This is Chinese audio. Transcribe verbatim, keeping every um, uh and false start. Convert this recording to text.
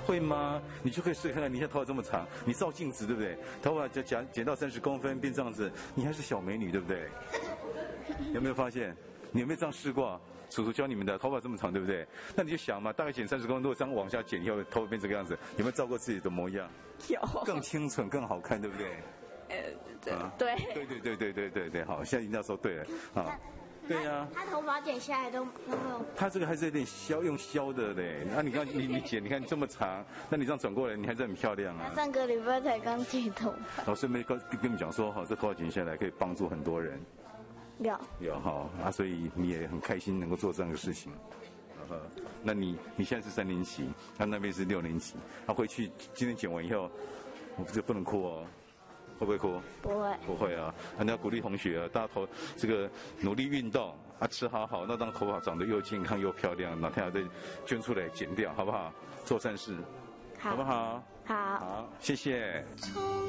会吗？你就可以试看看，你现在头发这么长，你照镜子对不对？头发就剪剪到三十公分变这样子，你还是小美女对不对？有没有发现？你有没有这样试过？叔叔教你们的，头发这么长对不对？那你就想嘛，大概剪三十公分，如果这样往下剪以后，头发变这个样子，有没有照过自己的模样？ 有。 更清纯，更好看，对不对？ 呃，对、 啊、 对对对对对对对对，好，现在一定要说对了啊。对呀、啊， 他头发剪下来都都没有。 他这个还是有点削，用削的嘞。那、啊、你看你你剪，你看你这么长，那你这样转过来，你还是很漂亮啊。 他上个礼拜才刚剪头发。 老师没跟跟你们讲说，哈，这头发剪下来可以帮助很多人。 有有哈啊，所以你也很开心能够做这样的事情。呃，那你你现在是三年级，他那边是六年级，他回去今天剪完以后，我就不能哭哦。会不会哭？ 不会， 不会啊！啊，你要鼓励同学啊，大家头这个努力运动啊，吃好好，那让头发长得又健康又漂亮，哪天还再捐出来剪掉，好不好？做善事，好不好？ 好， 好，谢谢。